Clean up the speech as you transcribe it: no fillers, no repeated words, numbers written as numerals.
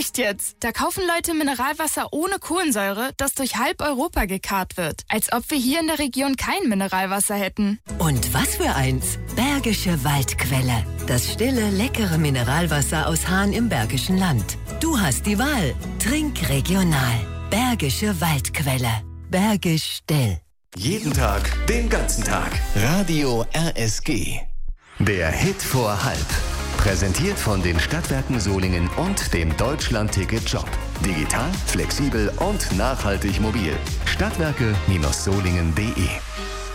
Echt jetzt? Da kaufen Leute Mineralwasser ohne Kohlensäure, das durch halb Europa gekarrt wird. Als ob wir hier in der Region kein Mineralwasser hätten. Und was für eins? Bergische Waldquelle. Das stille, leckere Mineralwasser aus Hahn im Bergischen Land. Du hast die Wahl. Trink regional. Bergische Waldquelle. Bergisch still. Jeden Tag, den ganzen Tag. Radio RSG. Der Hit vor halb. Präsentiert von den Stadtwerken Solingen und dem Deutschland-Ticket-Job. Digital, flexibel und nachhaltig mobil. Stadtwerke-solingen.de